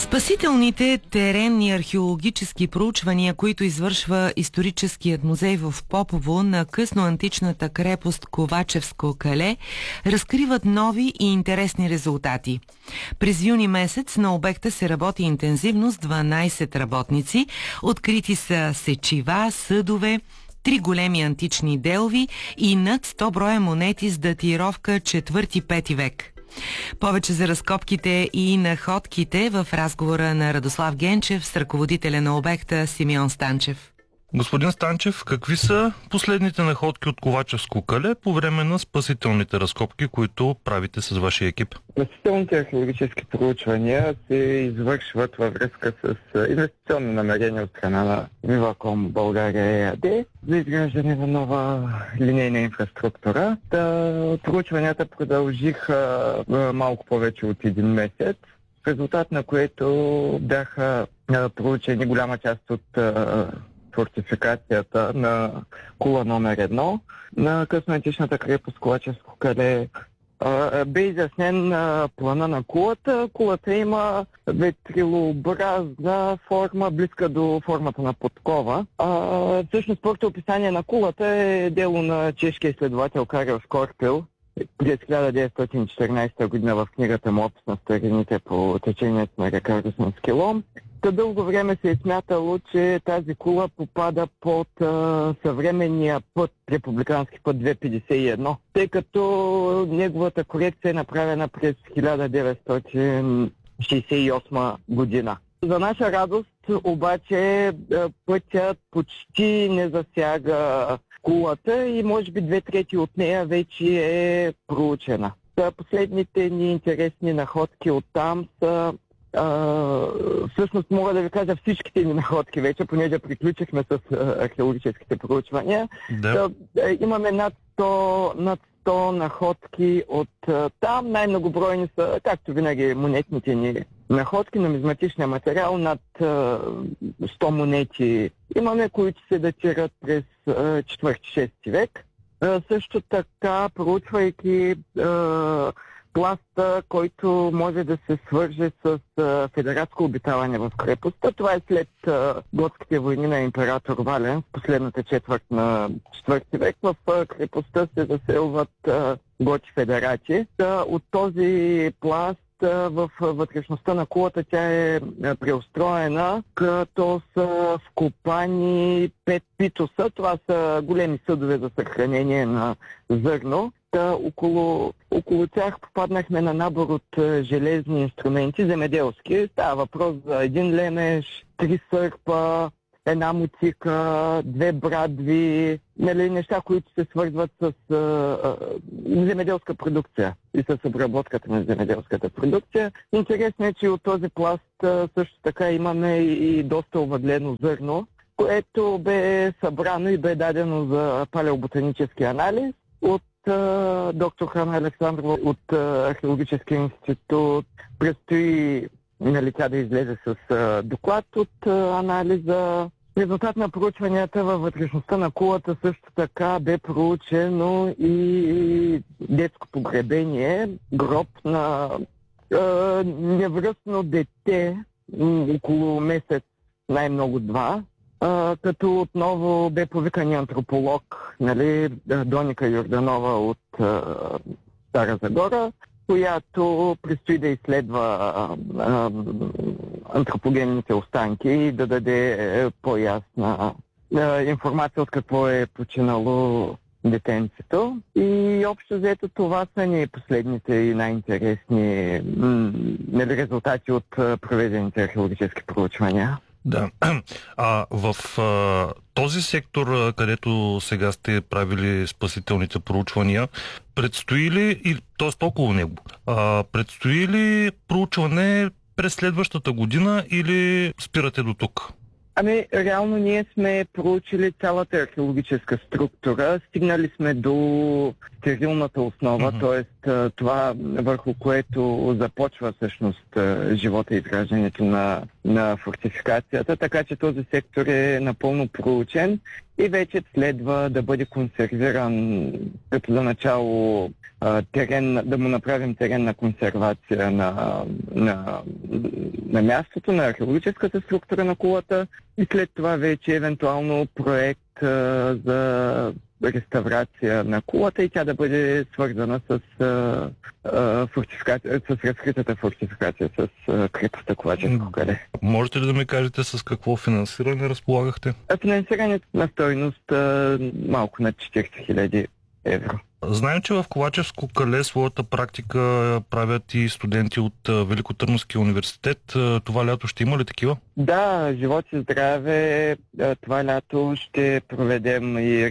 Спасителните теренни археологически проучвания, които извършва историческият музей в Попово на късноантичната крепост Ковачевско кале, разкриват нови и интересни резултати. През юни месец на обекта се работи интензивно с 12 работници. Открити са сечива, съдове, 3 големи антични делови и над 100 броя монети с датировка 4-5 век. Повече за разкопките и находките в разговора на Радослав Генчев с ръководителя на обекта Симеон Станчев. Господин Станчев, какви са последните находки от Ковачевско кале по време на спасителните разкопки, които правите с вашия екип? Спасителните археологически проучвания се извършват във връзка с инвестиционно намерение от страна на Viva.com България ЕАД за изграждане на нова линейна инфраструктура. Проучванията продължиха малко повече от един месец, в резултат на което бяха проучени голяма част от фортификацията на кула номер 1 на късноантичната крепост Ковачевско кале. Бе изяснен плана на кулата. Кулата има ветрилообразна форма, близка до формата на подкова. Всъщност, първото описание на кулата е дело на чешкия изследовател Карел Шкорпил през 1914 година в книгата му "Опис на старините по течението на река Русненски лом". Дълго време се е смятало, че тази кула попада под съвременния път, републикански път 251, тъй като неговата корекция е направена през 1968 година. За наша радост обаче пътят почти не засяга кулата и може би 2/3 от нея вече е проучена. Последните ни интересни находки оттам са всъщност мога да ви кажа всичките ни находки вече, понеже приключихме с археологическите проучвания. Да. Имаме над 100 находки от там. Най-многобройни са, както винаги, монетните ни находки, нумизматичния материал, над 100 монети имаме, които се датират през 4-6 век. Също така, проучвайки пласта, който може да се свърже с федератско обитаване в крепостта. Това е след готските войни на император Вален в последната четвърт на 4 век. В крепостта се заселват готи федерати. От този пласт в вътрешността на кулата тя е преустроена, като са вкопани 5 питоса. Това са големи съдове за съхранение на зърно. Около тях попаднахме на набор от железни инструменти, земеделски. Става въпрос за един лемеш, 3 сърпа, една мотика, 2 брадви, неща, които се свързват с земеделска продукция и с обработката на земеделската продукция. Интересно е, че от този пласт също така имаме и доста овъдлено зърно, което бе събрано и бе дадено за палеоботанически анализ от доктор Хана Александрова от Археологическия институт. Предстои тя да излезе с доклад от анализа. Резултат на проучванията във вътрешността на кулата също така бе проучено и детско погребение, гроб на невръстно дете, около месец, най-много 2. Като отново бе повикан антрополог, Доника Йорданова от Стара Загора, която предстои да изследва антропогенните останки и да даде по-ясна информация от какво е починало детенцето. И общо взето това са ни последните и най-интересни резултати от проведените археологически проучвания. Да. В този сектор, където сега сте правили спасителните проучвания, предстои ли, т.е. около него, предстои ли проучване през следващата година или спирате до тук? Реално ние сме проучили цялата археологическа структура, стигнали сме до стерилната основа, т.е. това върху което започва всъщност живота и изграждането на фортификацията, така че този сектор е напълно проучен и вече следва да бъде консервиран като за начало да му направим теренна консервация на мястото, на археологическата структура на кулата и след това вече евентуално проект за реставрация на кулата и тя да бъде свързана с разкритата фортификация с крепостта Ковачевско кале. Можете ли да ми кажете с какво финансиране разполагахте? Финансирането на стойност малко над 40 000 евро. Знаем, че в Ковачевско кале своята практика правят и студенти от Великотърновския университет. Това лято ще има ли такива? Да, живот и здраве. Това лято ще проведем и